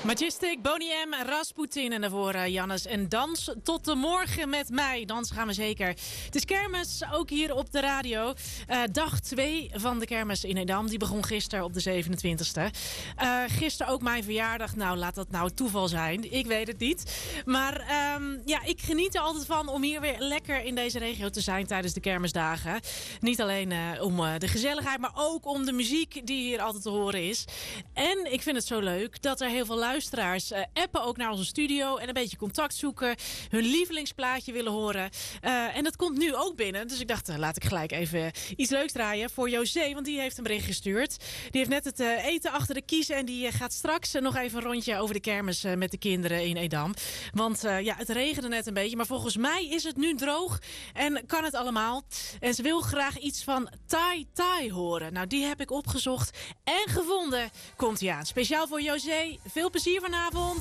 Majestic, Boney M, Rasputin en daarvoor Jannes en Dans. Tot de morgen met mij. Dans gaan we zeker. Het is kermis, ook hier op de radio. Dag 2 van de kermis in Edam. Die begon gisteren op de 27e. Gisteren ook mijn verjaardag. Nou, laat dat nou toeval zijn. Ik weet het niet. Maar ik geniet er altijd van om hier weer lekker in deze regio te zijn tijdens de kermisdagen. Niet alleen om de gezelligheid, maar ook om de muziek die hier altijd te horen is. En ik vind het zo leuk dat er heel veel luisteraars appen ook naar onze studio en een beetje contact zoeken. Hun lievelingsplaatje willen horen. En dat komt nu ook binnen. Dus ik dacht, laat ik gelijk even iets leuks draaien voor José. Want die heeft een bericht gestuurd. Die heeft net het eten achter de kiezen. En die gaat straks nog even een rondje over de kermis met de kinderen in Edam. Want het regende net een beetje. Maar volgens mij is het nu droog. En kan het allemaal. En ze wil graag iets van Tai Tai horen. Nou, die heb ik opgezocht en gevonden. Komt ie aan. Speciaal voor José. Veel plezier vanavond.